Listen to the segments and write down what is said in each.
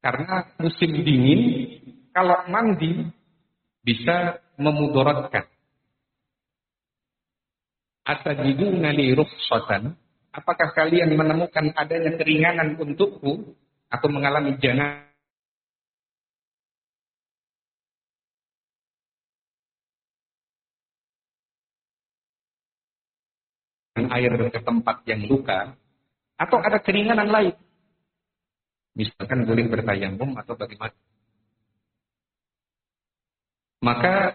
Karena musim dingin, kalau mandi bisa memudaratkan. Atajiduna li rukhsatan? Apakah kalian menemukan adanya keringanan untukku? Aku mengalami jangan air ke tempat yang luka, atau ada keringanan lain? Misalkan boleh bertayamum atau bagaimana? Maka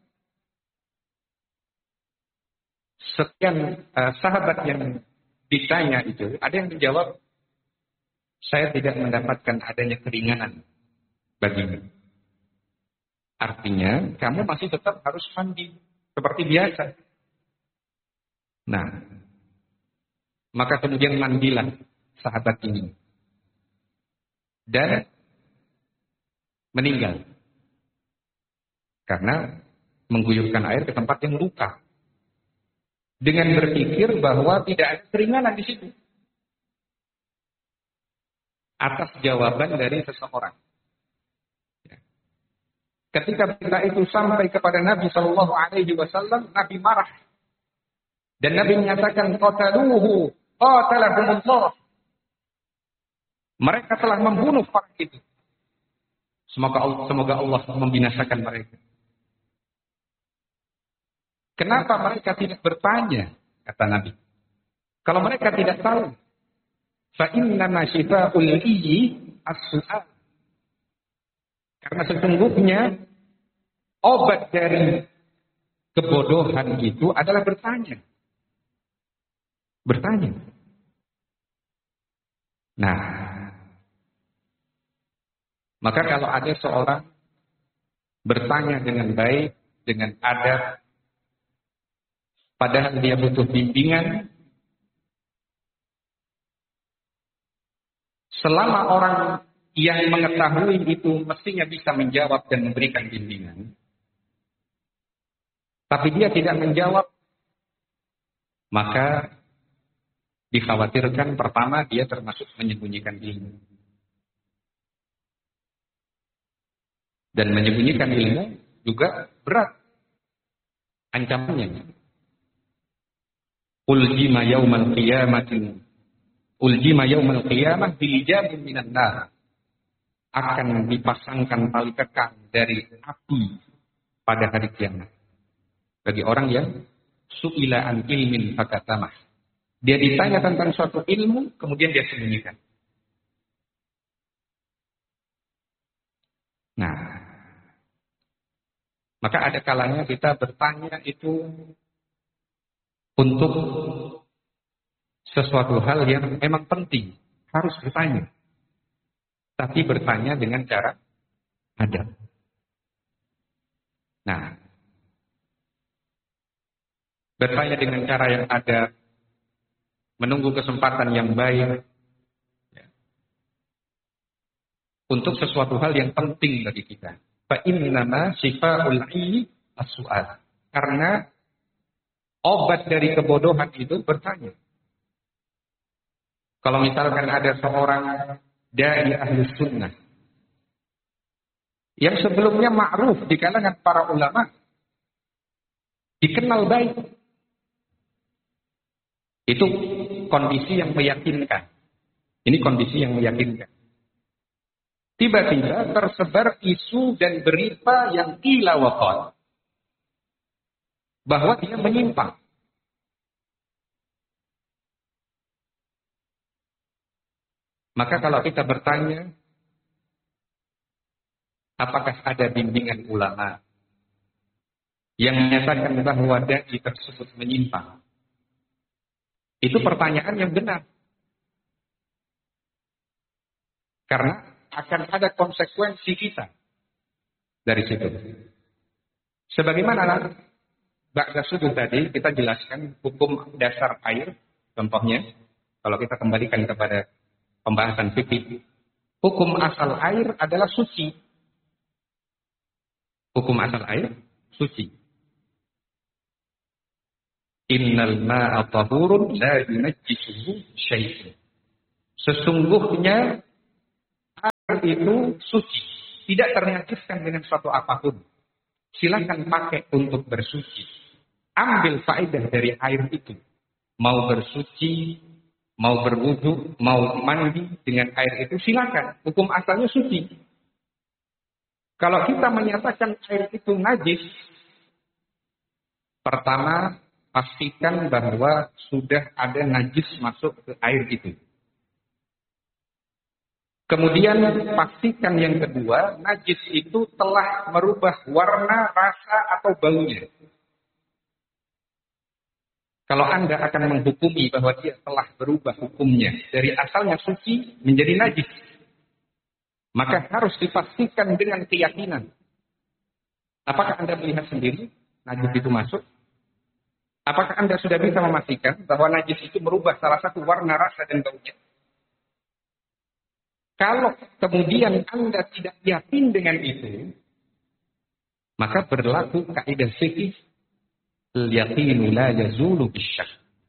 sekian sahabat yang ditanya itu, ada yang menjawab, saya tidak mendapatkan adanya keringanan bagimu. Artinya, kamu masih tetap harus mandi seperti biasa. Nah, maka kemudian mandilah sahabat ini dan meninggal karena mengguyurkan air ke tempat yang luka dengan berpikir bahwa tidak ada keringanan di situ atas jawaban dari seseorang. Ketika berita itu sampai kepada Nabi Shallallahu Alaihi Wasallam, Nabi marah dan Nabi menyatakan, qataluhu qatalahumullah. Mereka telah membunuh orang itu. Semoga Allah membinasakan mereka. Kenapa mereka tidak bertanya? Kata Nabi. Kalau mereka tidak tahu, fa innama shifa'ul iyyi as-su'al. Karena sesungguhnya obat dari kebodohan itu adalah bertanya. Bertanya. Nah, maka kalau ada seorang bertanya dengan baik, dengan adab, padahal dia butuh bimbingan, selama orang yang mengetahui itu mestinya bisa menjawab dan memberikan bimbingan, tapi dia tidak menjawab, maka dikhawatirkan pertama dia termasuk menyembunyikan ilmu. Dan menyembunyikan ilmu juga berat ancamannya. Uljima yaumal qiyamah bilijabin minan nar. Akan dipasangkan tali kekang dari api pada hari kiamat. Bagi orang yang su'ila an ilmin fakatamah. Dia ditanya tentang suatu ilmu, kemudian dia sembunyikan. Nah, maka ada kalanya kita bertanya itu untuk sesuatu hal yang memang penting, harus bertanya. Tapi bertanya dengan cara adab. Nah, bertanya dengan cara yang adab, menunggu kesempatan yang baik, ya, untuk sesuatu hal yang penting bagi kita. Fa innama shifa'ul iyyi as-su'al. Karena obat dari kebodohan itu bertanya. Kalau misalkan ada seorang dai ahli sunnah yang sebelumnya ma'ruf di kalangan para ulama, dikenal baik, itu kondisi yang meyakinkan. Ini kondisi yang meyakinkan. Tiba-tiba tersebar isu dan berita yang qila wa qal, bahwa dia menyimpang. Maka kalau kita bertanya, apakah ada bimbingan ulama yang menyatakan bahwa dai tersebut menyimpang? Itu pertanyaan yang benar. Karena akan ada konsekuensi kita dari situ. Sebagaimana ba'da subuh tadi kita jelaskan hukum dasar air, contohnya, kalau kita kembalikan kepada pembahasan fikih, hukum asal air adalah suci. Hukum asal air suci. Innal ma'a tahurun la yunajjisuhu syai'un. Sesungguhnya air itu suci, tidak ternajiskan dengan suatu apapun. Silakan pakai untuk bersuci. Ambil faedah dari air itu. Mau bersuci, mau berwudu, mau mandi dengan air itu silakan. Hukum asalnya suci. Kalau kita menyatakan air itu najis, pertama pastikan bahwa sudah ada najis masuk ke air itu. Kemudian pastikan yang kedua, najis itu telah merubah warna, rasa, atau baunya. Kalau Anda akan menghukumi bahwa dia telah berubah hukumnya dari asalnya suci menjadi najis, maka harus dipastikan dengan keyakinan. Apakah Anda melihat sendiri najis itu masuk? Apakah Anda sudah bisa memastikan bahwa najis itu merubah salah satu warna, rasa, dan baunya? Kalau kemudian Anda tidak yakin dengan itu, maka berlaku kaidah fikih al-yaqinu la yazulu bisyak.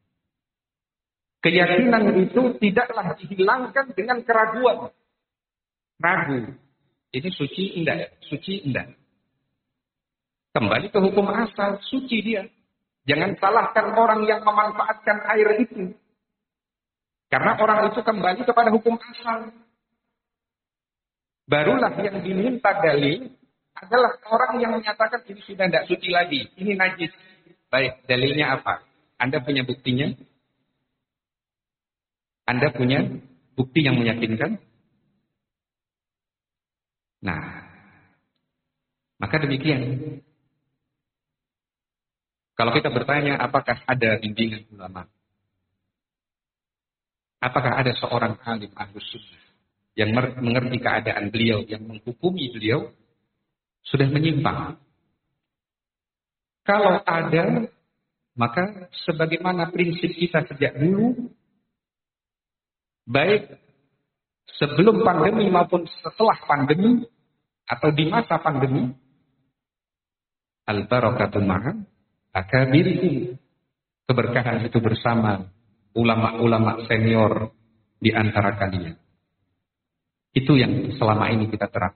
Keyakinan itu tidaklah dihilangkan dengan keraguan. Ragu. Ini suci enggak? Suci enggak? Kembali ke hukum asal, suci dia. Jangan salahkan orang yang memanfaatkan air itu. Karena orang itu kembali kepada hukum asal. Barulah yang diminta dalil adalah orang yang menyatakan ini sudah tidak suci lagi. Ini najis. Baik, dalilnya apa? Anda punya buktinya? Anda punya bukti yang meyakinkan? Nah, maka demikian. Kalau kita bertanya apakah ada bimbingan ulama? Apakah ada seorang alim ahlus sunnah yang mengerti keadaan beliau, yang menghukumi beliau, sudah menyimpang? Kalau ada, maka sebagaimana prinsip kita sejak dulu, baik sebelum pandemi maupun setelah pandemi, atau di masa pandemi, al-barakatu ma'a akabirihi. Keberkahan itu bersama ulama-ulama senior di antara kalian. Itu yang selama ini kita terapkan.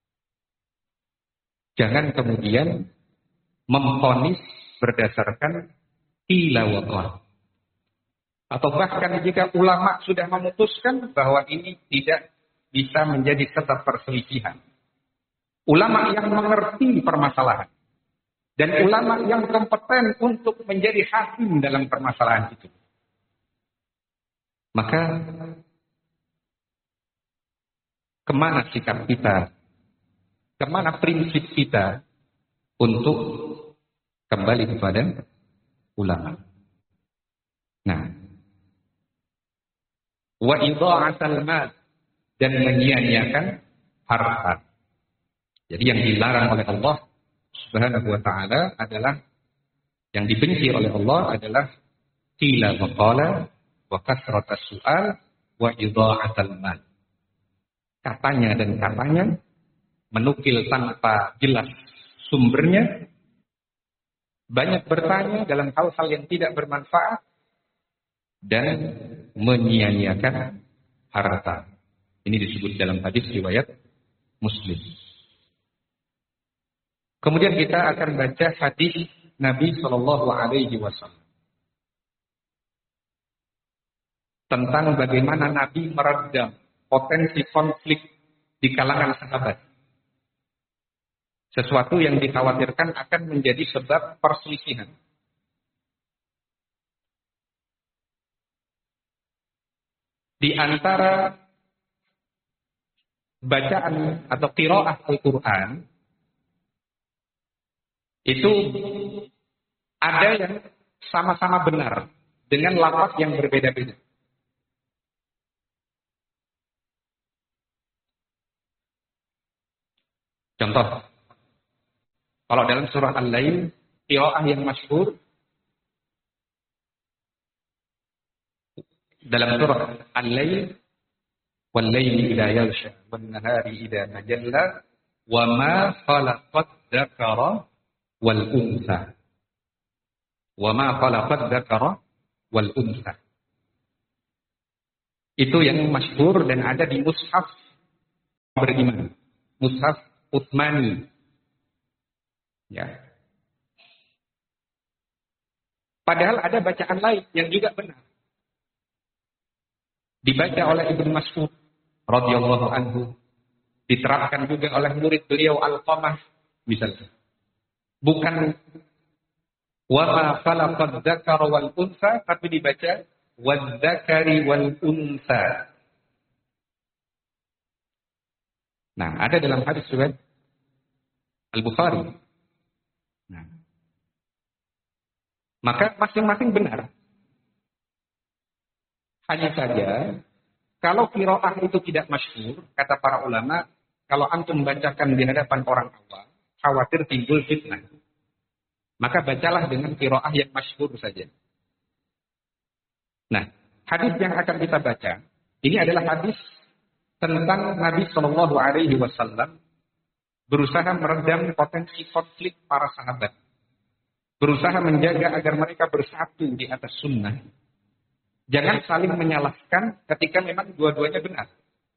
Jangan kemudian memvonis berdasarkan qila wa qal. Atau bahkan jika ulama sudah memutuskan bahwa ini tidak bisa menjadi tetap perselisihan. Ulama yang mengerti permasalahan. Dan ulama yang kompeten untuk menjadi hakim dalam permasalahan itu. Maka kemana sikap kita? Kemana prinsip kita untuk kembali kepada ulama? Nah, wa idha'atal mal, dan menyia-nyiakan harta. Jadi yang dilarang oleh Allah Subhanahu wa taala adalah, yang dibenci oleh Allah adalah qila wa qala wa kasratas su'al wa idha'atal mal. Katanya dan katanya, menukil tanpa jelas sumbernya, banyak bertanya dalam hal-hal yang tidak bermanfaat, dan menyia-nyiakan harta. Ini disebut dalam hadis riwayat Muslim. Kemudian kita akan baca hadis Nabi Shallallahu Alaihi Wasallam tentang bagaimana Nabi meredam potensi konflik di kalangan sahabat. Sesuatu yang dikhawatirkan akan menjadi sebab perselisihan. Di antara bacaan atau qiraah Al-Quran, itu ada yang sama-sama benar dengan lafaz yang berbeda-beda. Contoh, kalau dalam surah Al-Lail, qiraah yang masyhur dalam surah Al-Lail, wal-laili idza yaghsha wan-nahari idza tajalla wa ma khalaqad dzakara wal untha. Wa ma khalaqad dzakara wal untha. Itu yang masyhur dan ada di mushaf beriman. Mushaf Utsmani. Ya. Padahal ada bacaan lain yang juga benar. Dibaca oleh Ibnu Mas'ud radhiyallahu anhu, diterapkan juga oleh murid beliau Alqamah misalnya. Bukan wa ma khalaqad dzakara wal unsa, tapi dibaca wadzakari wal unsa. Nah, ada dalam hadis riwayat Al-Bukhari. Nah, maka masing-masing benar. Hanya saja, kalau qiraah itu tidak masyhur, kata para ulama, kalau antum bacakan di hadapan orang awam, khawatir timbul fitnah. Maka bacalah dengan qiraah yang masyhur saja. Nah, hadis yang akan kita baca, ini adalah hadis tentang Nabi Shallallahu Alaihi Wasallam berusaha meredam potensi konflik para sahabat. Berusaha menjaga agar mereka bersatu di atas sunnah. Jangan saling menyalahkan ketika memang dua-duanya benar.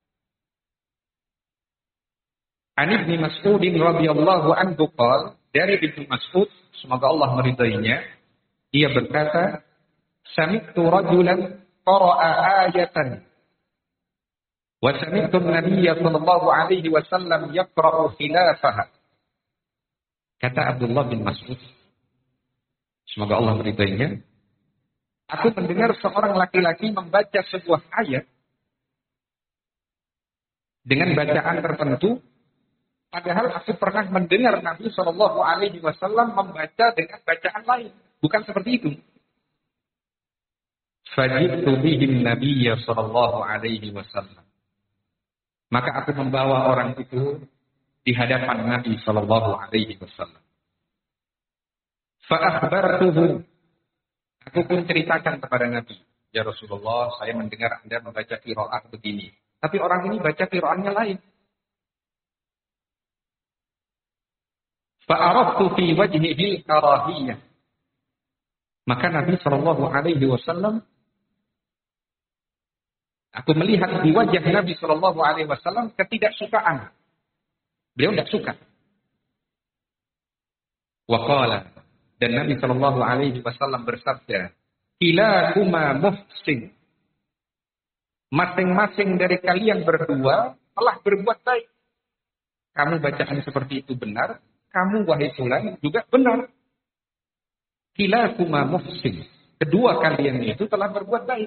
An Ibnu Mas'ud radhiyallahu anhu qala, dari Ibnu Mas'ud, semoga Allah meridainya, ia berkata, "Sami'tu rajulan qara'a ayatan wa sami'tu an-nabiy sallallahu alaihi wasallam yaqra'u khilafaha." Kata Abdullah bin Mas'ud, semoga Allah meridainya, aku mendengar seorang laki-laki membaca sebuah ayat dengan bacaan tertentu, padahal aku pernah mendengar Nabi Shallallahu Alaihi Wasallam membaca dengan bacaan lain, bukan seperti itu. Fajitu bihim Nabiyya Shallallahu Alaihi Wasallam. Maka aku membawa orang itu di hadapan Nabi Shallallahu Alaihi Wasallam. Fa akhbartuhu. Aku pun ceritakan kepada Nabi, ya Rasulullah, saya mendengar Anda membaca qiraah begini. Tapi orang ini baca qiraahnya lain. Fa'araftu fi wajhihi karahiyah. Maka Nabi Shallallahu Alaihi Wasallam, aku melihat di wajah Nabi Shallallahu Alaihi Wasallam ketidaksukaan. Beliau tidak suka. Wa qala, dan Nabi Shallallahu Alaihi Wasallam bersabda, "Kilahuma muhsin." Masing-masing dari kalian berdua telah berbuat baik. Kamu bacaan seperti itu benar, kamu wahai fulan juga benar. Kilahuma muhsin. Kedua kalian itu telah berbuat baik.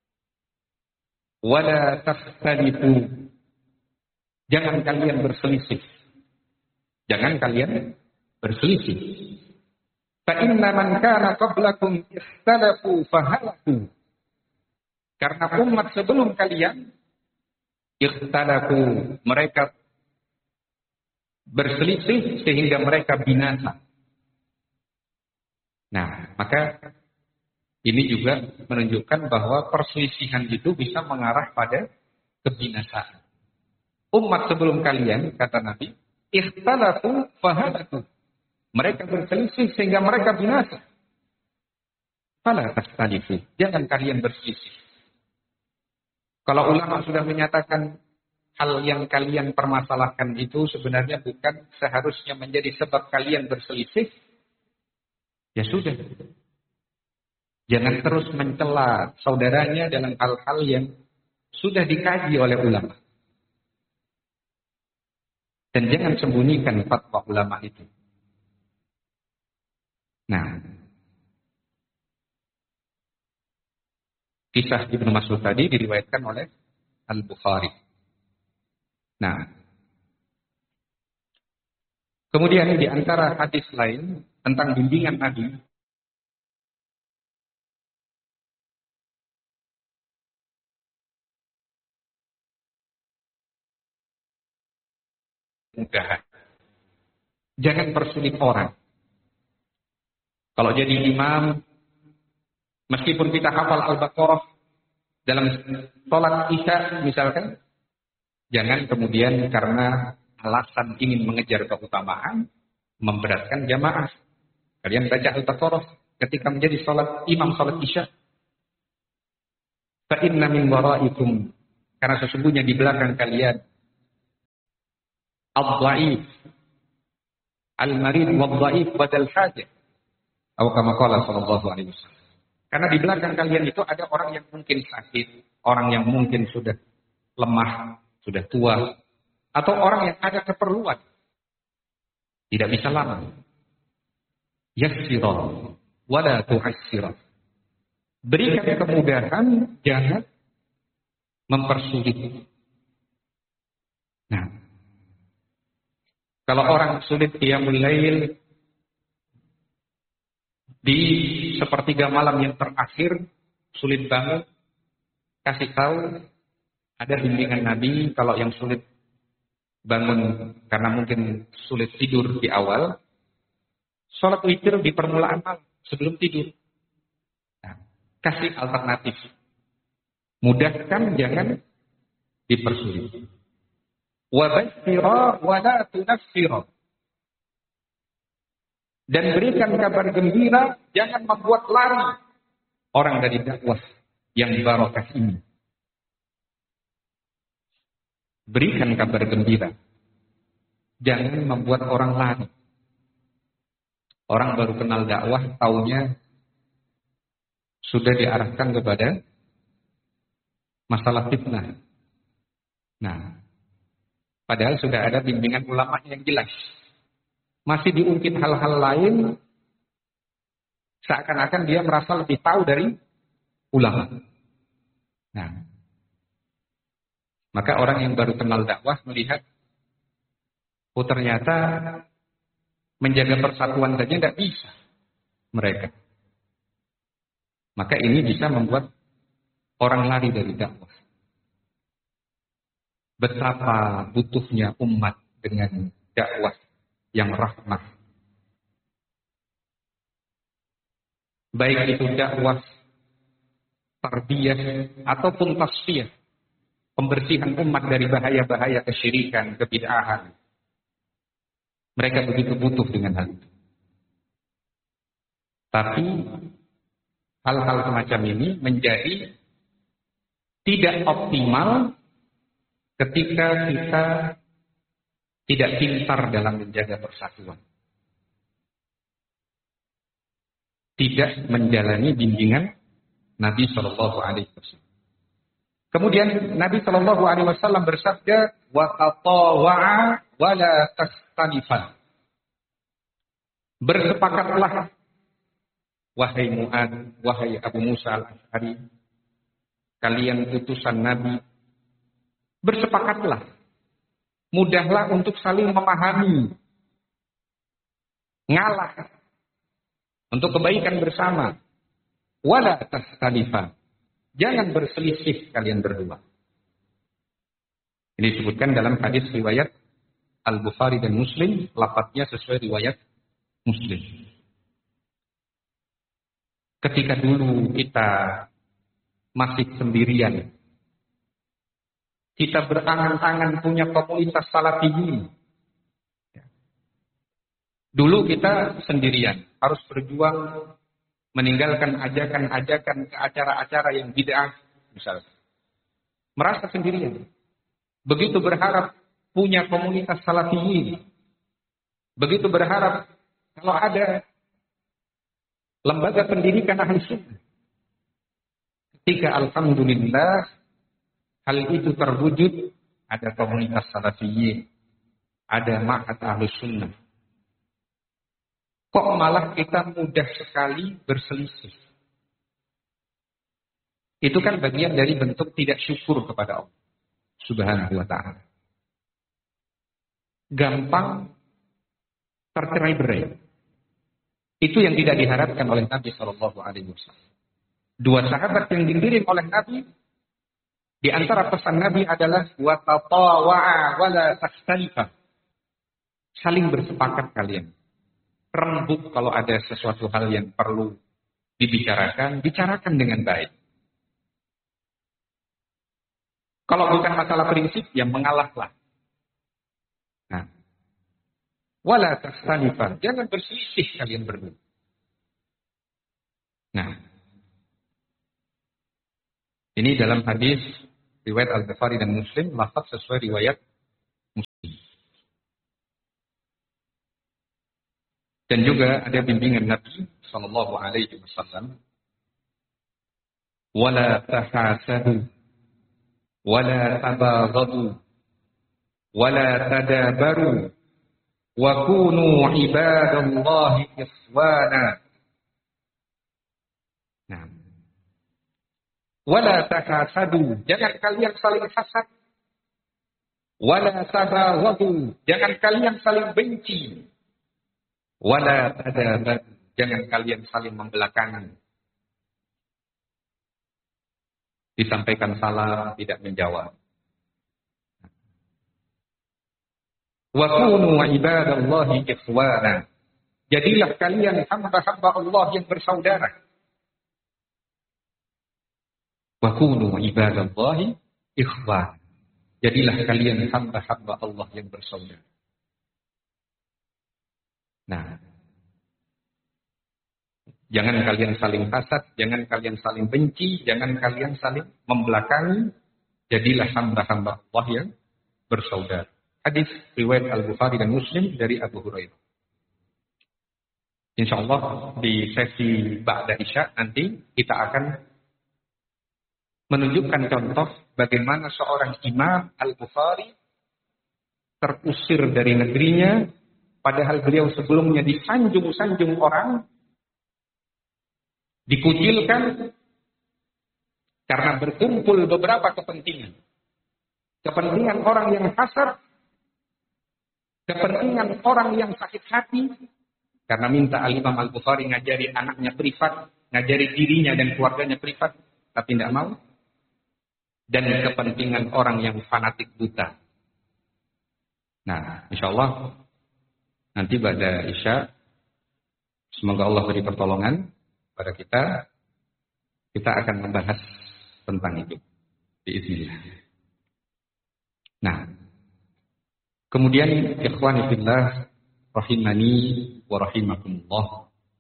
Wala takhtalifu. Jangan kalian berselisih. Jangan kalian berselisih. فَإِنَّ مَنْ كَانَ قَبْلَكُمْ اخْتَلَفُوا فَهَلَكُوا. Karena umat sebelum kalian ikhtalafu, mereka berselisih sehingga mereka binasa. Nah, maka ini juga menunjukkan bahwa perselisihan itu bisa mengarah pada kebinasaan. Umat sebelum kalian, kata Nabi, ikhtalafu fahalaku. Mereka berselisih sehingga mereka binasa. Fala tastalifu. Jangan kalian berselisih. Kalau ulama sudah menyatakan hal yang kalian permasalahkan itu sebenarnya bukan seharusnya menjadi sebab kalian berselisih, ya sudah. Jangan terus mencela saudaranya dalam hal-hal yang sudah dikaji oleh ulama. Dan jangan sembunyikan fatwa ulama itu. Nah, kisah Ibnu Mas'ud tadi diriwayatkan oleh Al-Bukhari. Nah, kemudian di antara hadis lain tentang bimbingan Nabi, mudah. Jangan persulit orang. Kalau jadi imam, meskipun kita hafal Al-Baqarah dalam sholat Isya misalkan, jangan kemudian karena alasan ingin mengejar keutamaan, memberatkan jamaah. Kalian baca Al-Baqarah ketika menjadi imam sholat Isya. Fa inna min waraikum, karena sesungguhnya di belakang kalian al-dhaif, al-marid wal-dhaif badal hajah. Atau kama qala sallallahu alaihi wasallam. Karena di belakang kalian itu ada orang yang mungkin sakit, orang yang mungkin sudah lemah, sudah tua, atau orang yang ada keperluan. Tidak bisa lama. Yassirah wala tu'assirah. Berikan kemudahan, jangan mempersulit. Nah, kalau orang sulit qiyamul lail di sepertiga malam yang terakhir, sulit banget, kasih tahu ada bimbingan Nabi kalau yang sulit bangun karena mungkin sulit tidur di awal, sholat witir di permulaan malam sebelum tidur. Nah, kasih alternatif. Mudahkan, jangan dipersulit. Wa basyira wa la tunaffira. Dan berikan kabar gembira, jangan membuat lari orang dari dakwah yang barokah ini. Berikan kabar gembira. Jangan membuat orang lari. Orang baru kenal dakwah, taunya sudah diarahkan kepada masalah fitnah. Nah, padahal sudah ada bimbingan ulama yang jelas. Masih diungkit hal-hal lain, seakan-akan dia merasa lebih tahu dari ulama. Nah, maka orang yang baru kenal dakwah melihat, oh ternyata menjaga persatuan saja tidak bisa mereka. Maka ini bisa membuat orang lari dari dakwah. Betapa butuhnya umat dengan dakwah yang rahmah. Baik itu dakwah tarbiyah ataupun tasfiyah. Pembersihan umat dari bahaya-bahaya kesyirikan, kebid'ahan. Mereka begitu butuh dengan hal itu. Tapi hal-hal semacam ini menjadi tidak optimal ketika kita tidak pintar dalam menjaga persatuan. Tidak menjalani bimbingan Nabi Shallallahu Alaihi Wasallam. Kemudian Nabi Shallallahu Alaihi Wasallam bersabda, "Wa tatawa'a wa la tastanifan." Bersepakatlah, wahai Mu'ad, wahai Abu Musa al-Ash'ari, kalian utusan Nabi, bersepakatlah. Mudahlah untuk saling memahami. Ngalah. Untuk kebaikan bersama. Wala tastanifan. Jangan berselisih kalian berdua. Ini disebutkan dalam hadis riwayat Al-Bukhari dan Muslim. Lafadznya sesuai riwayat Muslim. Ketika dulu kita masih sendirian, kita berangan-angan punya komunitas salafiyin. Dulu kita sendirian, harus berjuang meninggalkan ajakan-ajakan ke acara-acara yang bid'ah, misalnya. Merasa sendirian. Begitu berharap punya komunitas salafiyin. Begitu berharap kalau ada lembaga pendidikan ahli sunnah. Ketika alhamdulillah hal itu terwujud, ada komunitas salafiyin, ada ma'had ahli sunnah. Kok malah kita mudah sekali berselisih? Itu kan bagian dari bentuk tidak syukur kepada Allah Subhanahu wa ta'ala. Gampang tercerai-berai. Itu yang tidak diharapkan oleh Nabi Shallallahu Alaihi Wasallam. Dua sahabat yang dikirim oleh Nabi, di antara pesan Nabi adalah wa tatawa'a wa la takhtalifah. Saling bersepakat kalian. Rembuk kalau ada sesuatu hal yang perlu dibicarakan, bicarakan dengan baik. Kalau bukan masalah prinsip, ya mengalahlah. Nah, wala takhtalifah, jangan berselisih kalian berdua. Nah, ini dalam hadis riwayat Al-Bukhari dan Muslim, lafaz sesuai riwayat Muslim. Dan juga ada bimbingan Nabi sallallahu alaihi wasallam, wala tahasadu wala tabaghadu wala tadabaru wa kunu ibadallahi ikhwana. Nah, wala tahasadu, jangan kalian saling hasad. Wala tabaghadu, jangan kalian saling benci. Wala tadabaru, jangan kalian saling membelakangi. Disampaikan salam, tidak menjawab. Wa kunu ibadallahi ikhwana. Jadilah kalian hamba-hamba Allah yang bersaudara. Wa kunu ibadallahi ikhwana. Jadilah kalian hamba-hamba Allah yang bersaudara. Nah, jangan kalian saling hasad, jangan kalian saling benci, jangan kalian saling membelakangi. Jadilah hamba-hamba Allah yang bersaudara. Hadis riwayat Al-Bukhari dan Muslim dari Abu Hurairah. InsyaAllah di sesi Ba'da Isya nanti kita akan menunjukkan contoh bagaimana seorang Imam Al-Bukhari terusir dari negerinya, padahal beliau sebelumnya disanjung-sanjung orang, dikucilkan karena berkumpul beberapa kepentingan. Kepentingan orang yang hasad, kepentingan orang yang sakit hati, karena minta Al-Imam Al-Bukhari ngajari anaknya privat, ngajari dirinya dan keluarganya privat, tapi tidak mau. Dan kepentingan orang yang fanatik buta. Nah, insyaallah nanti pada Isya, semoga Allah beri pertolongan pada kita akan membahas tentang itu. Biiznillah. Nah, kemudian ikhwani fillah rahimani wa rahimakumullah.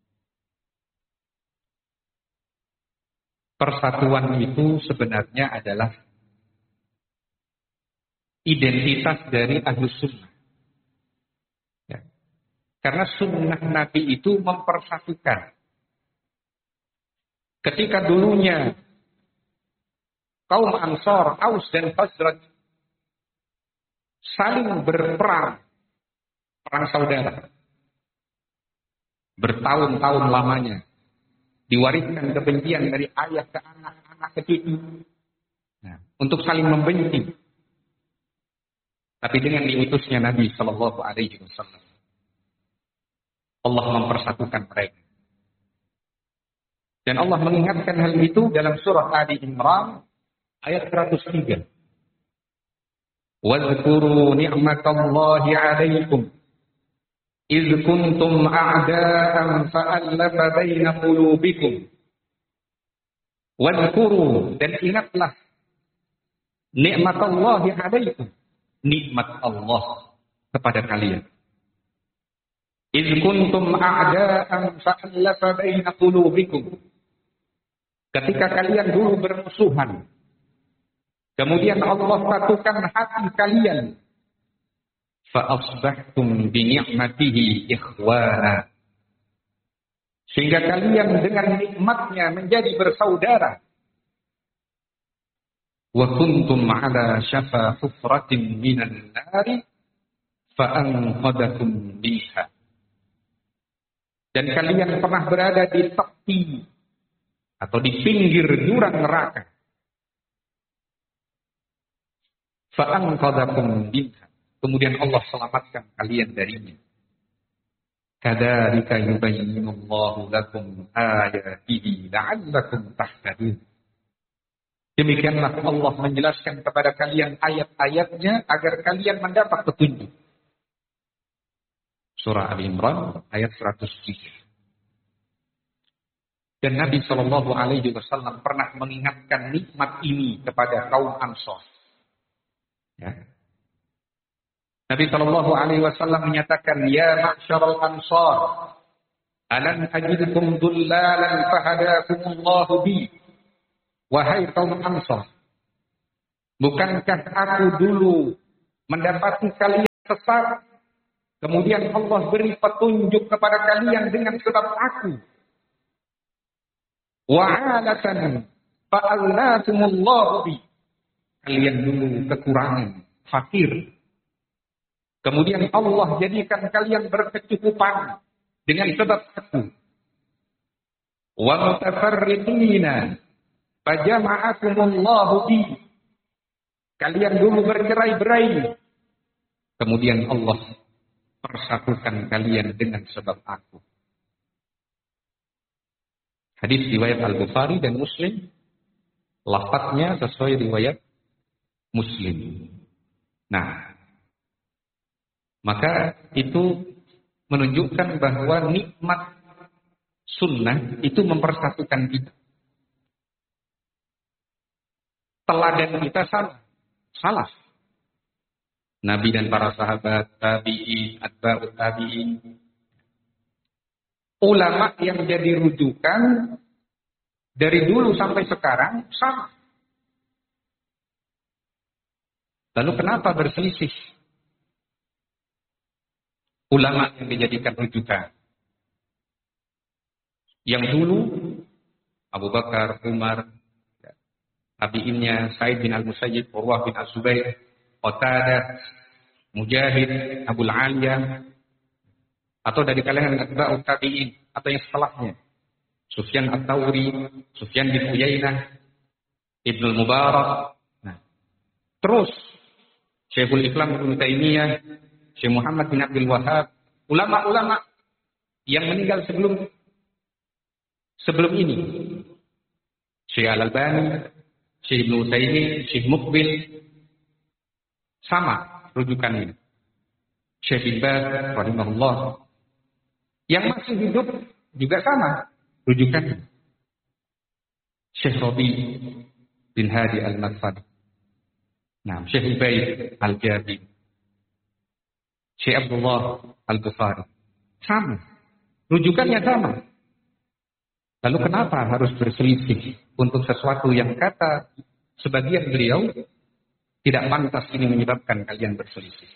Persatuan itu sebenarnya adalah identitas dari Ahlus Sunnah. Ya. Karena sunnah Nabi itu mempersatukan. Ketika dulunya kaum Ansar, Aus dan Khazraj saling berperang, perang saudara, bertahun-tahun lamanya, diwariskan kebencian dari ayah ke anak, anak ke cucu, untuk saling membenci. Tapi dengan diutusnya Nabi Shallallahu Alaihi Wasallam, Allah mempersatukan mereka. Dan Allah mengingatkan hal itu dalam surah Ali Imran ayat 103. Wadhkuru ni'matallahi 'alaikum idh kuntum a'da'an fa'alafa baina qulubikum. Wadhkuru, dan ingatlah ni'matallahi 'alaikum, nikmat Allah kepada kalian. Idh kuntum a'da'an fa'alafa baina qulubikum. Ketika kalian dulu bermusuhan, kemudian Allah satukan hati kalian. Fa'asbahtum bini'matihi ikhwana. Sehingga kalian dengan nikmatnya menjadi bersaudara. Wa kuntum ala syafa hufratin minan nari fa'anqadakum biha. Dan kalian pernah berada di tepi atau di pinggir jurang neraka. Fa'anqadakum biha. Kemudian Allah selamatkan kalian darinya. Kadzalika yubayyinullahu lakum ayatihi la'allakum tahtadun. Demikianlah Allah menjelaskan kepada kalian ayat-ayatnya agar kalian mendapat petunjuk. Surah Al-Imran ayat 103. Dan Nabi Shallallahu Alaihi Wasallam pernah mengingatkan nikmat ini kepada kaum Ansar. Ya. Nabi Shallallahu Alaihi Wasallam menyatakan, Ya ma'syaral Ansar, alam ajidukum dullalan fahadakumullahu bi. Wahai kaum Ansar, bukankah aku dulu mendapati kalian sesat, Kemudian Allah beri petunjuk kepada kalian dengan sebab aku. Wa'alatan fa'alnatumullahu bi. Kalian dulu kekurangan, fakir. Kemudian Allah jadikan kalian berkecukupan dengan sebab aku. Wa mutafarriqina fajama'akumullahu bi. Kalian dulu bercerai-berai. Kemudian Allah persatukan kalian dengan sebab aku. Hadis riwayat Al-Bukhari dan Muslim. Lafadznya sesuai riwayat Muslim. Nah, maka itu menunjukkan bahwa nikmat sunnah itu mempersatukan kita. Teladan kita salah. Nabi dan para sahabat, tabi'in, atba'ut tabi'in. Ulama yang jadi rujukan dari dulu sampai sekarang sama. Lalu kenapa berselisih? Ulama yang dijadikan rujukan. Yang dulu Abu Bakar, Umar, tabi'innya Sa'id bin Al-Musayyib, Urwah bin Az-Zubair, Qatadah, Mujahid, Abul Aliyah, atau dari kalangan atba'ut tabi'in, atau yang setelahnya. Sufyan Ats-Tsauri, Sufyan bin Uyainah, Ibnu Mubarak. Nah, terus Syekhul Islam Ibnu Taimiyah, Syekh Muhammad bin Abdul Wahhab, ulama-ulama yang meninggal sebelum ini. Syekh Al-Albani, Syekh Ibnu Utsaimin, Syekh Muqbil, sama rujukannya. Syekh bin Baz rahimahullah. Yang masih hidup juga sama rujukannya. Syekh Rabi bin Hadi Al-Madkhali. Nah, Syekh Ubaid Al-Jabi. Syekh Abdullah Al-Bukhari. Sama. Rujukannya sama. Lalu kenapa harus berselisih untuk sesuatu yang kata sebagian beliau tidak pantas ini menyebabkan kalian berselisih?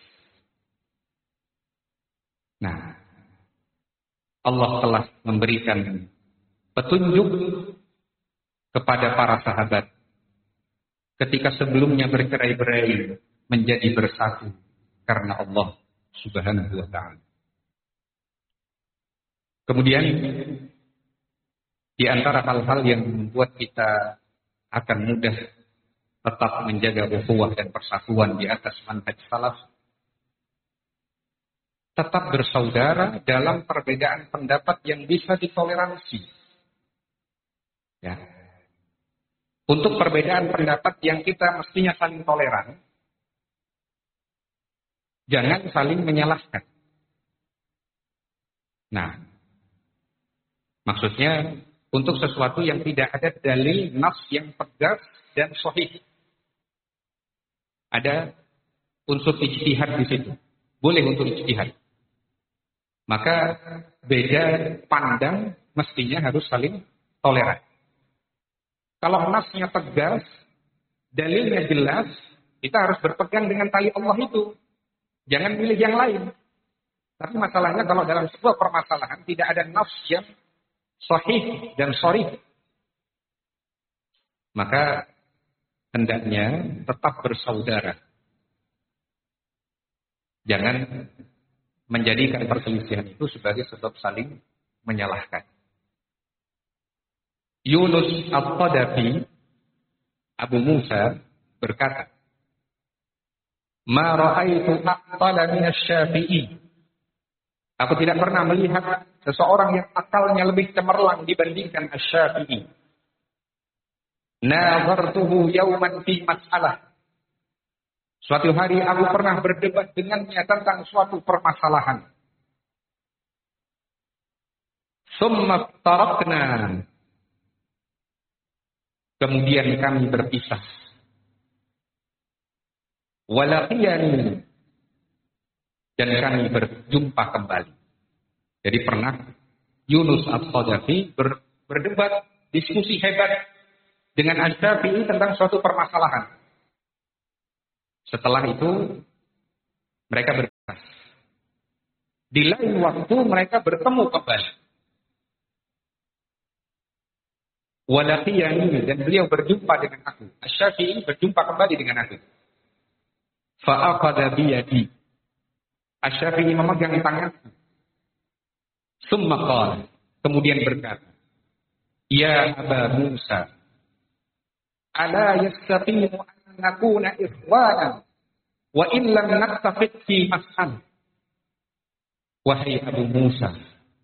Nah, Allah telah memberikan petunjuk kepada para sahabat ketika sebelumnya bercerai-berai menjadi bersatu karena Allah Subhanahu wa ta'ala. Kemudian di antara hal-hal yang membuat kita akan mudah tetap menjaga ukhuwah dan persatuan di atas manhaj salaf, tetap bersaudara dalam perbedaan pendapat yang bisa ditoleransi. Ya. Untuk perbedaan pendapat yang kita mestinya saling toleran, jangan saling menyalahkan. Nah, maksudnya untuk sesuatu yang tidak ada dalil nas yang tegas dan sahih. Ada unsur ijtihad di situ. Boleh untuk ijtihad. Maka beda pandang mestinya harus saling toleran. Kalau nasnya tegas, dalilnya jelas, kita harus berpegang dengan tali Allah itu. Jangan pilih yang lain. Tapi masalahnya kalau dalam sebuah permasalahan tidak ada nas yang sahih dan sharih, maka hendaknya tetap bersaudara. Jangan menjadikan perselisihan itu sebagai sebab saling menyalahkan. Yunus Al-Qadafi, Abu Musa berkata, "Ma ra'aitu aqtala min asy-Syafi'i." Aku tidak pernah melihat seseorang yang akalnya lebih cemerlang dibandingkan Asy-Syafi'i. Nazartuhu yawman fi mas'alah. Suatu hari aku pernah berdebat dengannya tentang suatu permasalahan. Tsumma tarakna. Kemudian kami berpisah. Walaqiyani. Dan kami berjumpa kembali. Jadi pernah Yunus Al-Qadafi berdebat, diskusi hebat dengan Asy-Syafi'i tentang suatu permasalahan. Setelah itu mereka berpisah. Di lain waktu mereka bertemu kembali. Walaqiyani, dan beliau berjumpa dengan aku. Asy-Syafi'i berjumpa kembali dengan aku. Fa'aqada biyadi. Asy-Syafi'i memegang tanganku. Summa qala, kemudian berkata, Ya Aba Musa, ala yastaqimu an nakuna ikhwanan wa in lam nattafiq fi mas'al. Wahai Abu Musa,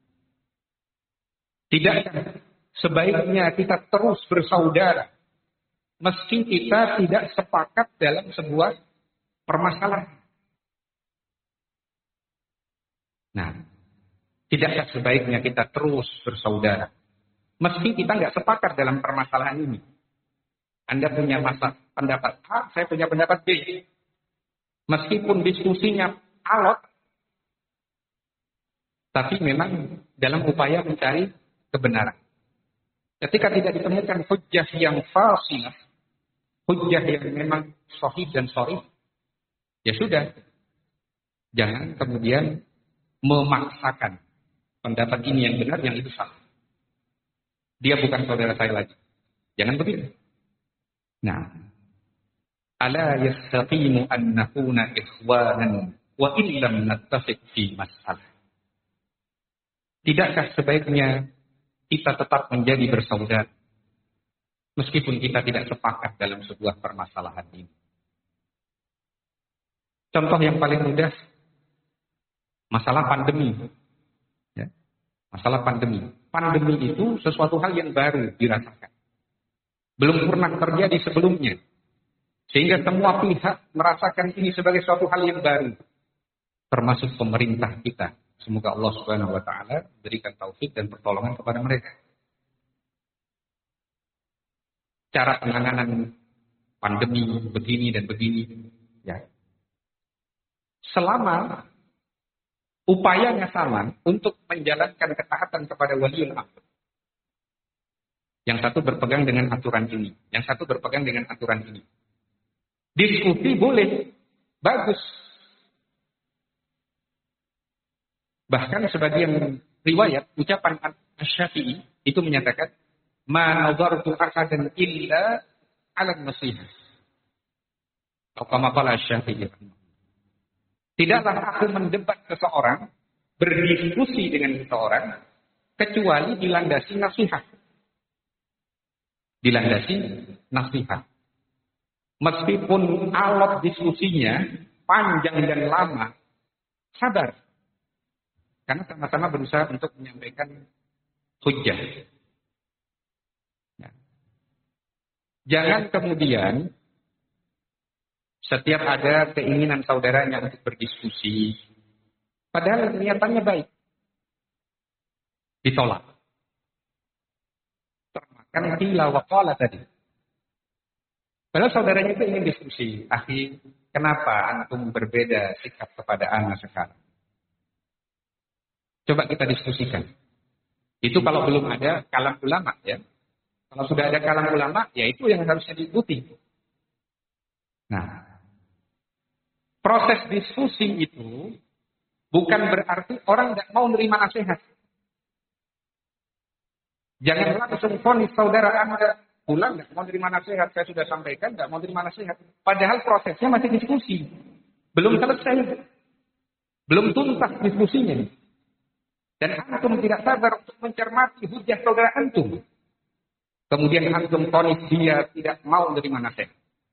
tidakkah sebaiknya kita terus bersaudara meski kita tidak sepakat dalam sebuah permasalahan? Nah, tidakkah sebaiknya kita terus bersaudara meski kita nggak sepakat dalam permasalahan ini? Anda punya pendapat A, saya punya pendapat B. Meskipun diskusinya alot, tapi memang dalam upaya mencari kebenaran. Ketika tidak ditemukan hujjah yang fasilah, hujjah yang memang sahih dan sharih, ya sudah. Jangan kemudian memaksakan pendapat ini yang benar, yang itu salah. Dia bukan saudara saya lagi. Jangan begitu. Nah, ala yastaqimu an nakuna ikhwanan wa illam nattafiq fi mas'alah. Tidakkah sebaiknya kita tetap menjadi bersaudara meskipun kita tidak sepakat dalam sebuah permasalahan ini? Contoh yang paling mudah, masalah pandemi. Ya. Masalah pandemi. Pandemi itu sesuatu hal yang baru dirasakan. Belum pernah terjadi sebelumnya. Sehingga semua pihak merasakan ini sebagai suatu hal yang baru. Termasuk pemerintah kita. Semoga Allah Subhanahu wa taala berikan taufik dan pertolongan kepada mereka. Cara penanganan pandemi begini dan begini, ya. Selama upayanya sama untuk menjalankan ketaatan kepada waliul amr. Yang satu berpegang dengan aturan ini, yang satu berpegang dengan aturan ini. Diskusi boleh, bagus. Bahkan sebagian riwayat, ucapan Asy-Syafi'i itu menyatakan, Ma nazartu ahadan illa ala nasihah. Atau kama qala Asy-Syafi'i. Tidaklah aku mendebat seseorang, berdiskusi dengan seseorang, kecuali dilandasi nasihat. Dilandasi nasihat. Meskipun alot diskusinya, panjang dan lama, sabar. Karena sama-sama berusaha untuk menyampaikan hujjah. Ya. Jangan kemudian setiap ada keinginan saudaranya untuk berdiskusi, padahal niatannya baik, ditolak. Termakan qila wa qala tadi. Padahal saudaranya itu ingin diskusi. Akhi, kenapa antum berbeda sikap kepada ana sekarang? Coba kita diskusikan. Itu kalau belum ada kalam ulama, ya. Kalau sudah ada kalam ulama, ya itu yang harusnya diikuti. Nah, proses diskusi itu bukan berarti orang tidak mau menerima nasihat. Jangan langsung vonis saudara Anda pulang tidak mau menerima nasihat. Saya sudah sampaikan tidak mau menerima nasihat. Padahal prosesnya masih diskusi, belum selesai, belum tuntas diskusinya. Dan antum tidak sabar untuk mencermati hujah saudara antum. Kemudian antum vonis dia tidak mau menerima nasihat.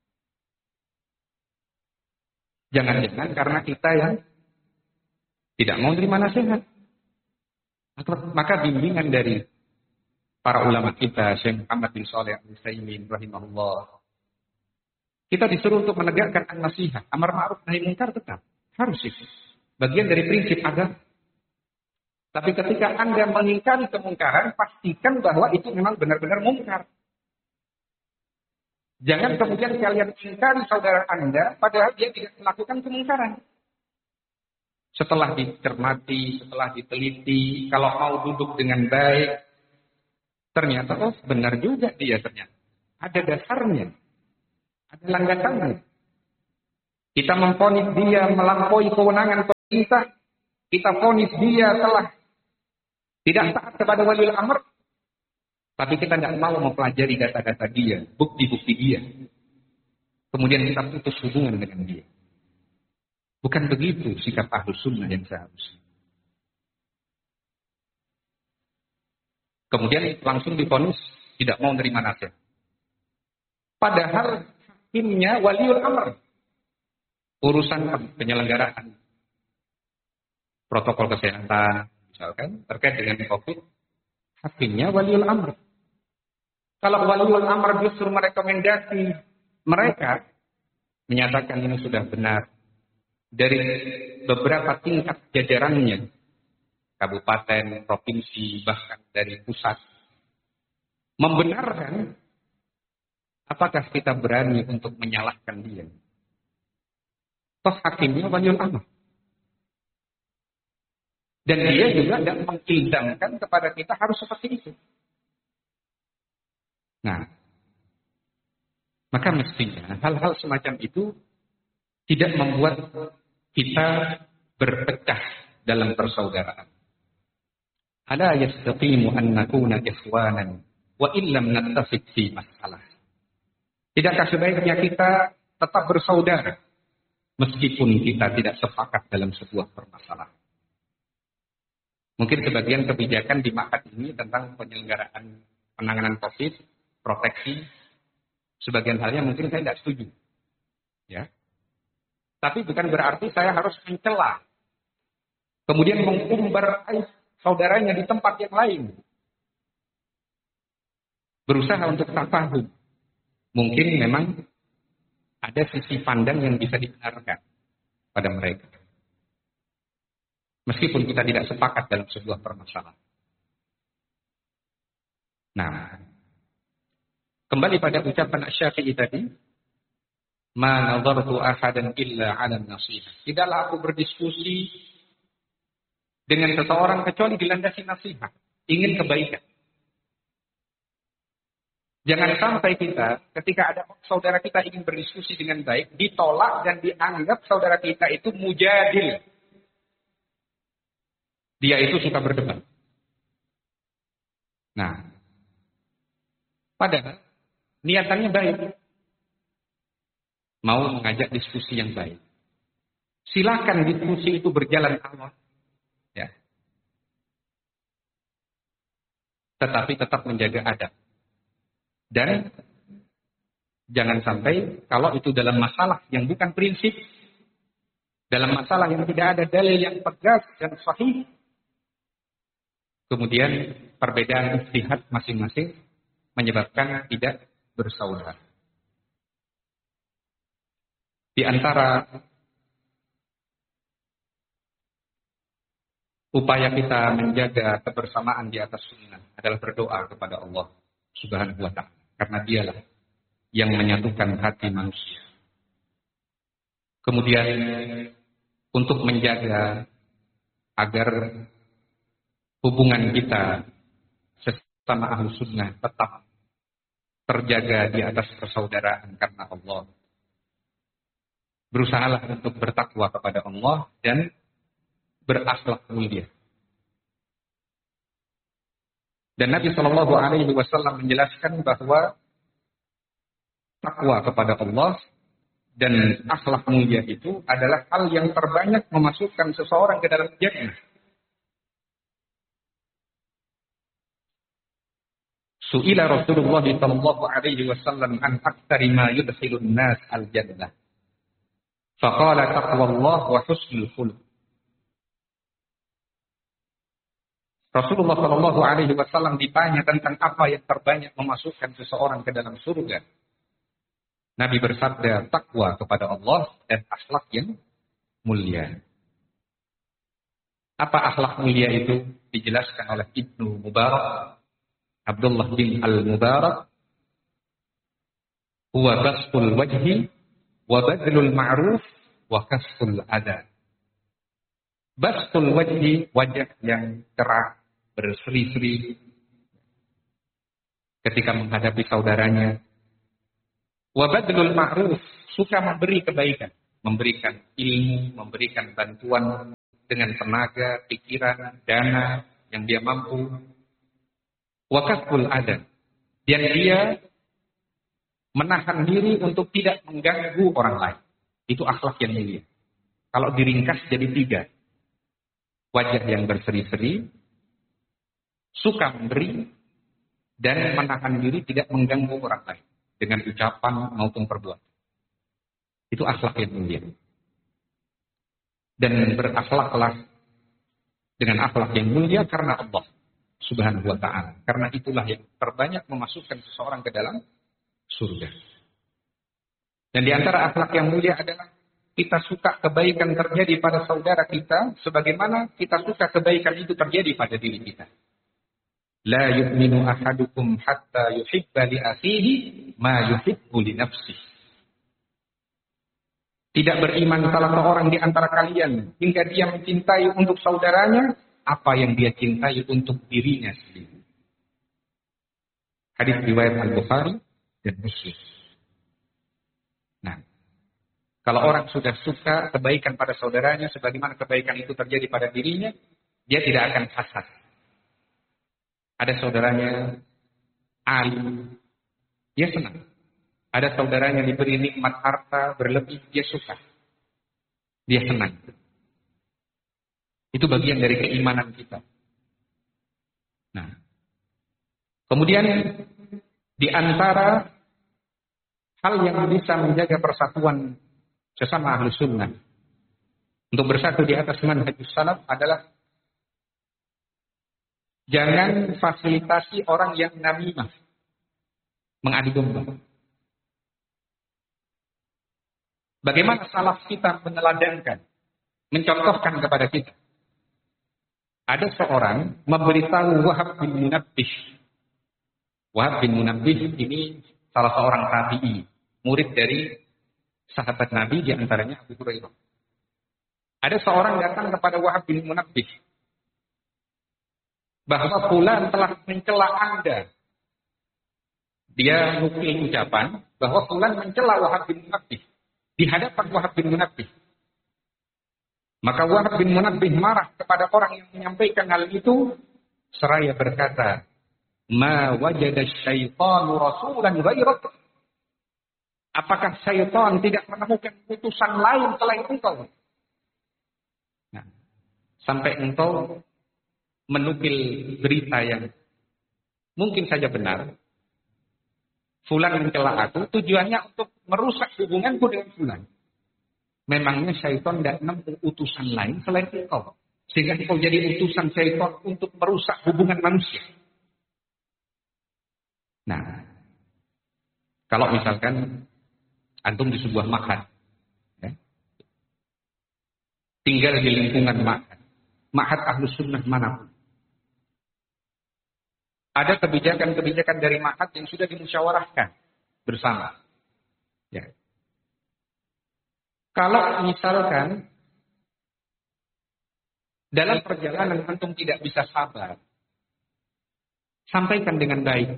Jangan-jangan karena kita yang tidak mau menerima nasihat. Maka bimbingan dari para ulama kita, Syekh Muhammad bin Shalih Al-Utsaimin rahimahullah. Kita disuruh untuk menegakkan an-nasihat, amar ma'ruf nahi munkar tetap harus itu. Bagian dari prinsip agama. Tapi ketika Anda mengingkari kemungkaran, pastikan bahwa itu memang benar-benar mungkar. Jangan kemudian kalian ingkari saudara Anda, padahal dia tidak melakukan kemungkaran. Setelah dicermati, setelah diteliti, kalau mau duduk dengan baik, ternyata oh benar juga dia ternyata. Ada dasarnya, ada landasannya. Kita memvonis dia melampaui kewenangan pemerintah, kita vonis dia telah tidak taat kepada waliul amr, tapi kita tidak mau mempelajari data-data dia, bukti-bukti dia. Kemudian kita putus hubungan dengan dia. Bukan begitu sikap Ahlus Sunnah yang seharusnya. Kemudian langsung divonis tidak mau menerima nasihat. Padahal hakimnya waliul amr. Urusan penyelenggaraan protokol kesehatan, misalkan terkait dengan COVID, hakimnya waliul amr. Kalau waliul amr justru merekomendasi mereka menyatakan ini sudah benar dari beberapa tingkat jajarannya, kabupaten, provinsi, bahkan dari pusat, membenarkan, apakah kita berani untuk menyalahkan dia? Toh hakimnya waliul amr. Dan dia juga tidak mengilzamkan kepada kita harus seperti itu. Nah, maka mestinya hal-hal semacam itu tidak membuat kita berpecah dalam persaudaraan. Ala yastaqimu an nakuna ikhwanan wa illam nattafiq fi masalah. Tidakkah sebaiknya kita tetap bersaudara meskipun kita tidak sepakat dalam sebuah permasalahan? Mungkin sebagian kebijakan di Ma'had ini tentang penyelenggaraan penanganan COVID, proteksi, sebagian halnya mungkin saya tidak setuju. Ya. Tapi bukan berarti saya harus mencela, kemudian mengumbar saudaranya di tempat yang lain. Berusaha untuk tafahum. Mungkin memang ada sisi pandang yang bisa dibenarkan pada mereka. Meskipun kita tidak sepakat dalam sebuah permasalahan. Nah, kembali pada ucapan Asy-Syafi'i tadi, ma nadartu ahadan illa 'ala an-nasiha. Tidaklah aku berdiskusi dengan seseorang kecuali dilandasi nasihat, ingin kebaikan. Jangan sampai kita ketika ada saudara kita ingin berdiskusi dengan baik ditolak dan dianggap saudara kita itu mujadil. Dia itu suka berdebat. Nah, padahal niatannya baik. Mau mengajak diskusi yang baik. Silakan diskusi itu berjalan alot. Ya. Tetapi tetap menjaga adab. Dan jangan sampai kalau itu dalam masalah yang bukan prinsip, dalam masalah yang tidak ada dalil yang tegas dan sahih, kemudian perbedaan ijtihad masing-masing menyebabkan tidak bersaudara. Di antara upaya kita menjaga kebersamaan di atas sunnah adalah berdoa kepada Allah Subhanahu wa Ta'ala. Karena dialah yang menyatukan hati manusia. Kemudian untuk menjaga agar hubungan kita sesama ahlu sunnah tetap terjaga di atas persaudaraan karena Allah. Berusahalah untuk bertakwa kepada Allah dan berakhlak mulia. Dan Nabi Shallallahu Alaihi Wasallam menjelaskan bahwa takwa kepada Allah dan akhlak mulia itu adalah hal yang terbanyak memasukkan seseorang ke dalam jannah. Su'ila Rasulullah Shallallahu Alaihi Wasallam an aktsari ma yudkhilun nas al jannah. Faqala taqwallah wa husnul khuluq. Rasulullah Shallallahu Alaihi Wasallam ditanya tentang apa yang terbanyak memasukkan seseorang ke dalam surga. Nabi bersabda, takwa kepada Allah dan akhlak yang mulia. Apa akhlak mulia itu? Dijelaskan oleh Ibnu Mubarak, Abdullah bin Al-Mubarak. Huwa basful wajhi wa badlul ma'ruf wa kasful adha. Basful wajhi, wajah yang cerah, berseri-seri ketika menghadapi saudaranya. Wa badlul ma'ruf, suka memberi kebaikan, memberikan ilmu, memberikan bantuan, dengan tenaga, pikiran, dana yang dia mampu. Wa kaful adan. Dan dia menahan diri untuk tidak mengganggu orang lain. Itu akhlak yang mulia. Kalau diringkas jadi 3. Wajah yang berseri-seri, suka memberi, dan menahan diri tidak mengganggu orang lain dengan ucapan maupun perbuatan. Itu akhlak yang mulia. Dan berakhlaklah dengan akhlak yang mulia karena Allah Subhanahu wa ta'ala. Karena itulah yang terbanyak memasukkan seseorang ke dalam surga. Dan di antara akhlak yang mulia adalah kita suka kebaikan terjadi pada saudara kita sebagaimana kita suka kebaikan itu terjadi pada diri kita. La yu'minu ahadukum hatta yuhibba li akhihi ma yuhibbu li nafsihi. Tidak beriman salah seorang di antara kalian hingga dia mencintai untuk saudaranya apa yang dia cintai untuk dirinya sendiri. Hadis riwayat Al-Bukhari dan Muslim. Nah, kalau orang sudah suka kebaikan pada saudaranya sebagaimana kebaikan itu terjadi pada dirinya, dia tidak akan hasad. Ada saudaranya alim, dia senang. Ada saudaranya diberi nikmat harta berlebih, dia suka. Dia senang. Itu bagian dari keimanan kita. Nah, kemudian di antara hal yang bisa menjaga persatuan sesama ahlu sunnah untuk bersatu di atas manhajus salaf adalah jangan fasilitasi orang yang namimah, mengadu domba. Bagaimana salaf kita meneladankan, mencontohkan kepada kita. Ada seorang memberitahu Wahab bin Munabbih. Wahab bin Munabbih ini salah seorang tabi'i, murid dari sahabat Nabi, di antaranya Abu Hurairah. Ada seorang datang kepada Wahab bin Munabbih bahwa fulan telah mencela Anda. Dia nukil ucapan bahwa fulan mencela Wahab bin Munabbih di hadapan Wahab bin Munabbih. Maka Wahab bin Munabbih marah kepada orang yang menyampaikan hal itu seraya berkata, "Ma wajada syaitanu rasulan ghairak." Apakah syaitan tidak menemukan utusan lain selain engkau? Nah, sampai engkau menukil berita yang mungkin saja benar. Fulan mencela aku, tujuannya untuk merusak hubunganku dengan fulan. Memangnya syaitan tidak menemukan utusan lain selain engkau. Sehingga engkau jadi utusan syaitan untuk merusak hubungan manusia. Nah, kalau misalkan antum di sebuah ma'had, ya, tinggal di lingkungan ma'had ahlus sunnah manapun, ada kebijakan-kebijakan dari ma'had yang sudah dimusyawarahkan bersama. Ya. Kalau misalkan dalam perjalanan antum tidak bisa sabar, sampaikan dengan baik.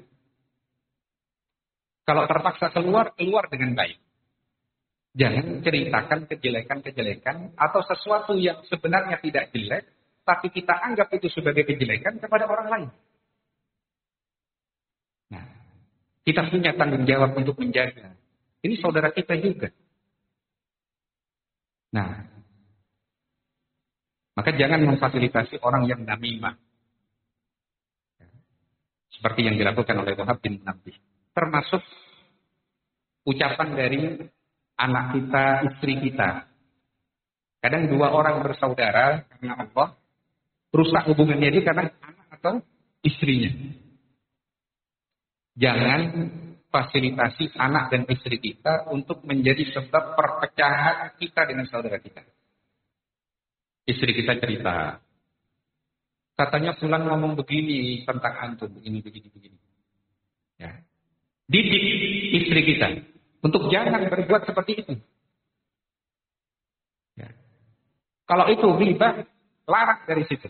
Kalau terpaksa keluar dengan baik. Jangan ceritakan kejelekan-kejelekan atau sesuatu yang sebenarnya tidak jelek, tapi kita anggap itu sebagai kejelekan kepada orang lain. Nah, kita punya tanggung jawab untuk menjaga. Ini saudara kita juga. Nah, maka jangan memfasilitasi orang yang namimah. Seperti yang dilakukan oleh Wahab bin Munabbih. Termasuk ucapan dari anak kita, istri kita. Kadang dua orang bersaudara karena Allah, rusak hubungannya dia karena anak atau istrinya. Jangan fasilitasi anak dan istri kita untuk menjadi sebab perpecahan kita dengan saudara kita. Istri kita cerita, katanya fulan ngomong begini tentang antum, begini. Ya. Didik istri kita untuk jangan berbuat seperti itu. Ya. Kalau itu ghibah, larang dari situ.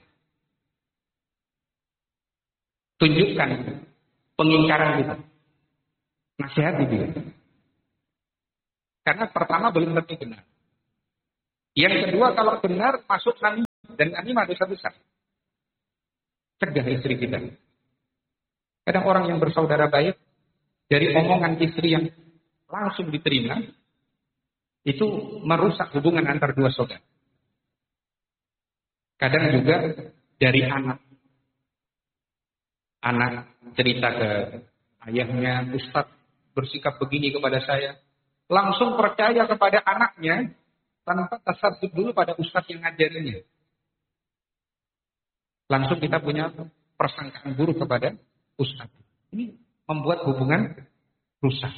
Tunjukkan pengingkaran kita. Nasihati dia. Karena pertama belum tentu benar. Yang kedua, kalau benar masuk nami. Dan namimah dosa besar. Cegah istri kita. Kadang orang yang bersaudara baik, dari omongan istri yang langsung diterima, itu merusak hubungan antar dua saudara. Kadang juga dari anak. Anak cerita ke ayahnya, Ustadz bersikap begini kepada saya. Langsung percaya kepada anaknya, tanpa tasabbuh dulu pada Ustadz yang ngajarinya. Langsung kita punya persangkaan buruk kepada Ustadz. Ini membuat hubungan rusak.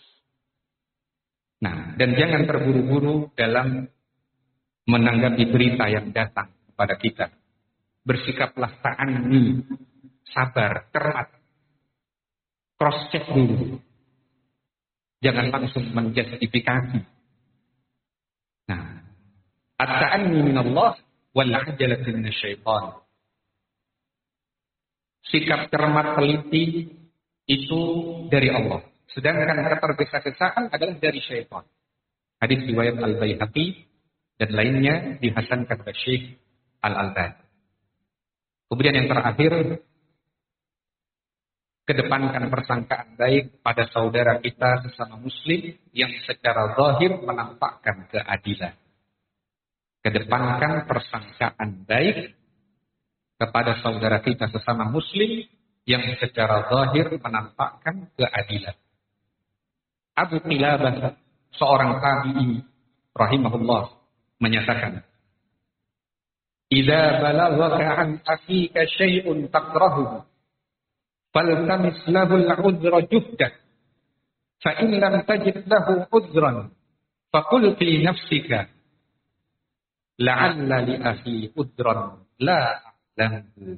Nah, dan jangan terburu-buru dalam menanggapi berita yang datang kepada kita. Bersikaplah ta'anni, sabar, cermat. Cross-check dulu. Jangan langsung menjustifikasi. Nah, at-ta'anni minallah wal 'ajalatu minasyaitan. Sikap cermat teliti itu dari Allah. Sedangkan ketergesa-gesaan adalah dari syaitan. Hadis riwayat Al-Baihaqi dan lainnya dihasankan oleh Syekh Al-Albani. Kemudian yang terakhir, kedepankan persangkaan baik pada saudara kita sesama muslim yang secara zahir menampakkan keadilan. Kedepankan persangkaan baik kepada saudara kita sesama muslim yang secara zahir menampakkan keadilan. Abu Qilabah, seorang tabi'i rahimahullah, menyatakan, "Idza balaghaka an akhika syai'un takrahuhu, faltamis lahu al-'udhra juhdah, fa in lam tajid lahu 'udhran, faqul fi nafsika, la'alla li akhi 'udhran la a'lamu."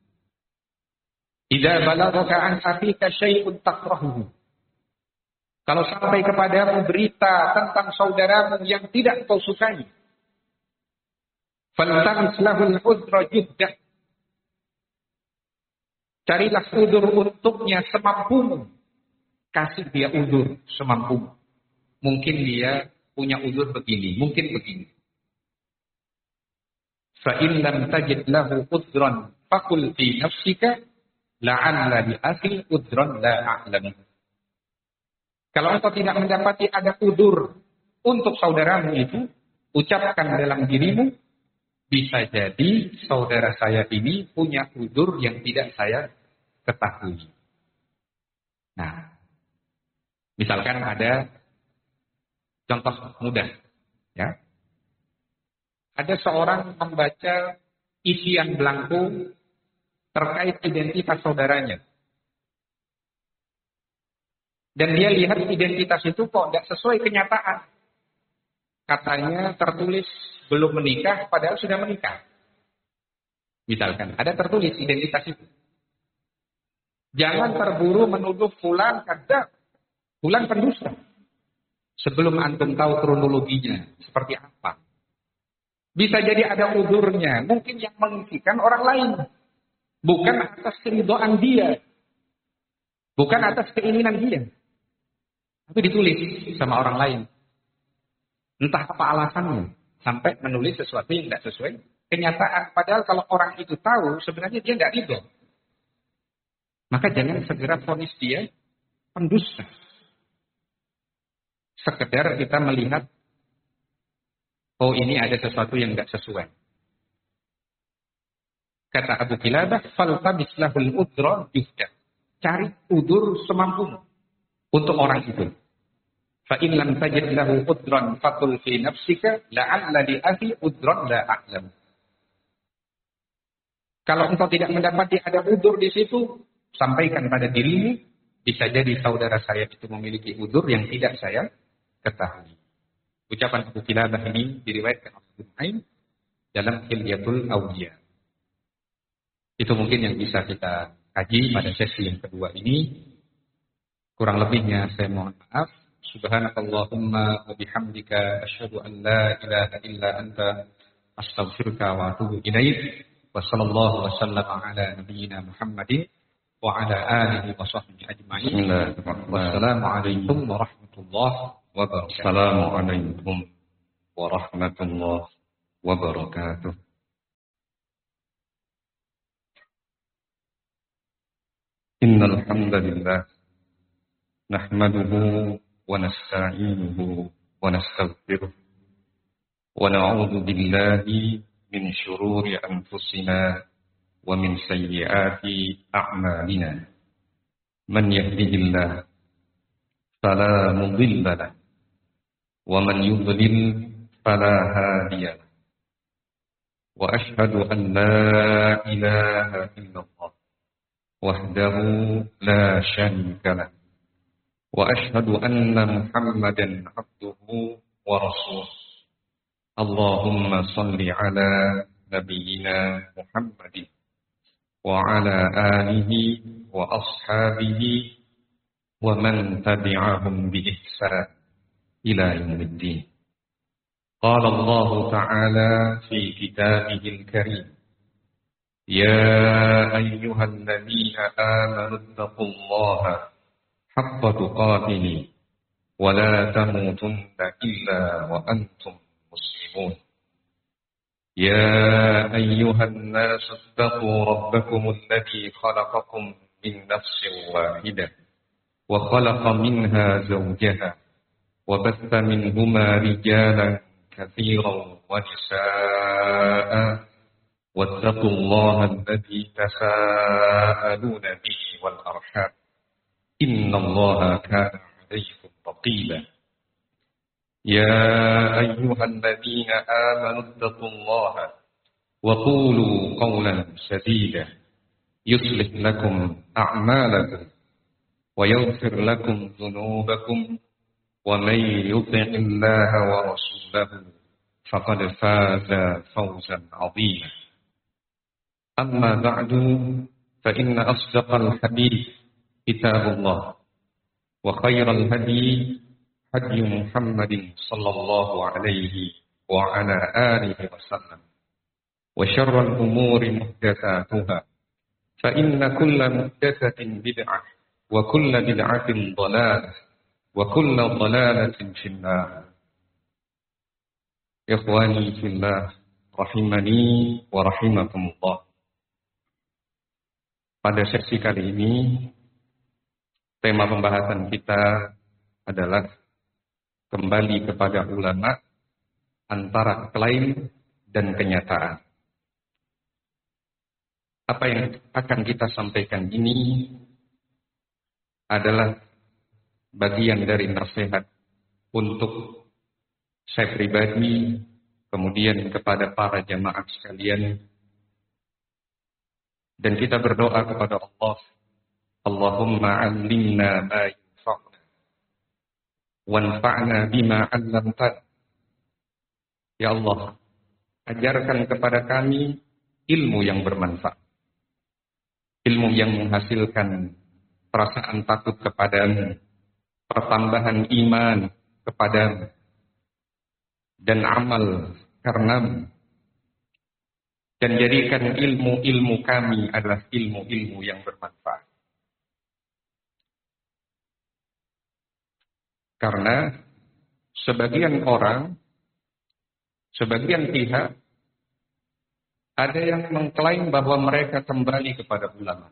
Idza balaghaka an akhika syai'un takrahuhu, kalau sampai kepadamu berita tentang saudaramu yang tidak kau sukai, faltamis lahul udhra juhdah, carilah udur untuknya semampumu. Kasih dia udur semampumu. Mungkin dia punya udur begini, mungkin begini. Fa in lam tajid lahu udhran faqul fi nafsika la'alla li akhi udhran la a'lamu. Kalau engkau tidak mendapati ada udur untuk saudaramu itu, ucapkan dalam dirimu, bisa jadi saudara saya ini punya udur yang tidak saya ketahui. Nah, misalkan ada contoh mudah, ya. Ada seorang membaca isian belangko terkait identitas saudaranya. Dan dia lihat identitas itu kok tidak sesuai kenyataan. Katanya tertulis belum menikah, padahal sudah menikah. Misalkan, ada tertulis identitas itu. Jangan terburu menuduh fulan kadzab, fulan pendusta. Sebelum antum tahu kronologinya, seperti apa. Bisa jadi ada udurnya, mungkin yang mengisikan orang lain. Bukan atas keridhaan dia. Bukan atas keinginan dia. Tapi ditulis sama orang lain. Entah apa alasannya. Sampai menulis sesuatu yang tidak sesuai kenyataan. Padahal kalau orang itu tahu, sebenarnya dia tidak ridho. Maka jangan segera vonis dia pendusta. Sekedar kita melihat, oh ini ada sesuatu yang tidak sesuai. Kata Abu Qilabah, faltabis lahul udhra juhdah. Cari udur semampumu untuk orang itu. Fa in lam tajid lahu udhran faqul fi nafsika la'alla li akhi udhran la a'lam. Kalau engkau tidak mendapati ada udur di situ, sampaikan pada dirimu, bisa jadi saudara saya itu memiliki udur yang tidak saya ketahui. Ucapan Abu Qilabah ini diriwayatkan oleh Ibnu Nu'aim dalam Hilyatul Awliya. Itu mungkin yang bisa kita kaji pada sesi yang kedua ini. Kurang lebihnya saya mohon maaf. Subhanakallahumma wa bihamdika asyhadu an la ilaha illa anta astaghfiruka wa atubu ilaik. Wa sallallahu wa sallama ala nabiyyina Muhammadin wa ala alihi wa sahbihi ajma'in. Wassalamualaikum warahmatullahi wabarakatuh. Assalamualaikum warahmatullahi wabarakatuh. إن الحمد لله نحمده ونستعينه ونستغفره ونعوذ بالله من شرور أنفسنا ومن سيئات أعمالنا من يهده الله فلا مضل له ومن يضلل فلا هادي له وأشهد أن لا إله إلا الله وحده لا شريك له وأشهد أن محمدا عبده ورسوله اللهم صل على نبينا محمد وعلى آله وأصحابه ومن تبعهم بإحسان إلى يوم الدين. قال الله تعالى في كتابه الكريم يا أيها الذين آمنوا اتقوا الله حق تقاته ولا تموتن إلا وأنتم مسلمون يا أيها الناس اتقوا ربكم الذي خلقكم من نفس واحدة وخلق منها زوجها وبث منهما رجالا كثيرا ونساء واتقوا الله الذي تساءلون به والأرحام إن الله كان عليكم رقيبا يا أيها الذين آمنوا اتقوا الله وقولوا قولا سديدا يصلح لكم أعمالكم ويغفر لكم ذنوبكم ومن يطع الله ورسوله فقد فاز فوزا عظيما أما بعد فإن أصدق الحديث كتاب الله وخير الهدي هدي محمد صلى الله عليه وعلى آله وسلم وشر الأمور محدثاتها فإن كل محدثة بدعة وكل بدعة ضلالة وكل ضلالة في النار. إخواني في الله rahimani wa rahimakumullah. Pada sesi kali ini tema pembahasan kita adalah kembali kepada ulama antara klaim dan kenyataan. Apa yang akan kita sampaikan ini adalah bagian dari nasihat untuk saya pribadi, kemudian kepada para jamaah sekalian, dan kita berdoa kepada Allah, Allahumma 'allimna ma yanfa'una wanfa'na bima 'allamtana. Ya Allah, ajarkan kepada kami ilmu yang bermanfaat, ilmu yang menghasilkan perasaan takut kepadamu, pertambahan iman kepadamu, dan amal karenamu. Dan jadikan ilmu-ilmu kami adalah ilmu-ilmu yang bermanfaat. Karena sebagian orang, sebagian pihak, ada yang mengklaim bahwa mereka kembali kepada ulama.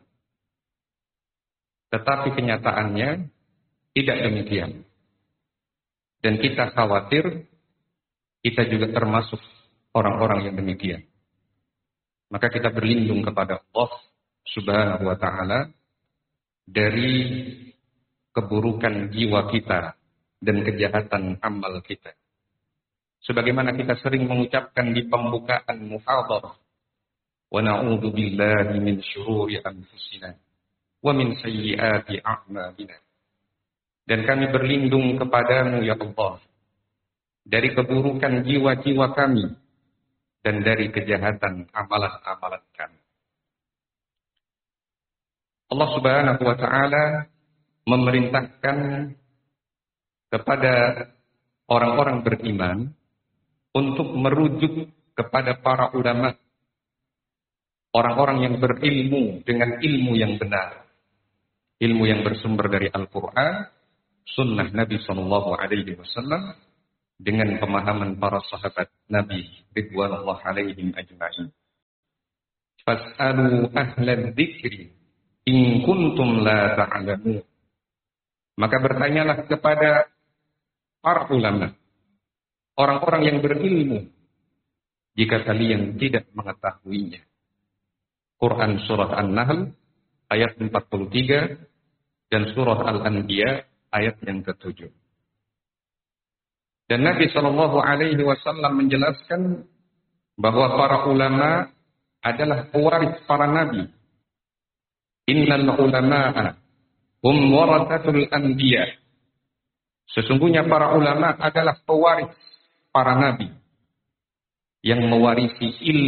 Tetapi kenyataannya tidak demikian. Dan kita khawatir kita juga termasuk orang-orang yang demikian. Maka kita berlindung kepada Allah Subhanahu wa ta'ala dari keburukan jiwa kita dan kejahatan amal kita. Sebagaimana kita sering mengucapkan di pembukaan muhadharah, wa na'udzu billahi min syururi anfusina wa min sayyiati a'malina. Dan kami berlindung kepadamu ya Allah dari keburukan jiwa-jiwa kami dan dari kejahatan amalan-amalan kami. Allah Subhanahu wa ta'ala memerintahkan kepada orang-orang beriman untuk merujuk kepada para ulama, orang-orang yang berilmu dengan ilmu yang benar, ilmu yang bersumber dari Al-Quran, sunnah Nabi SAW, dengan pemahaman para sahabat Nabi ridwanullah alaihim ajma'in. Fas'alu ahlan dzikri In kuntum la ta'lamun. Maka bertanyalah kepada para ulama, orang-orang yang berilmu, jika kalian tidak mengetahuinya. Quran Surat An-Nahl ayat 43 dan Surat Al-Anbiya ayat yang ke-7. Dan Nabi SAW menjelaskan bahwa para ulama adalah pewaris para nabi. Innal ulama'a hum warathatul anbiya. Sesungguhnya para ulama adalah pewaris para nabi yang mewarisi ilmu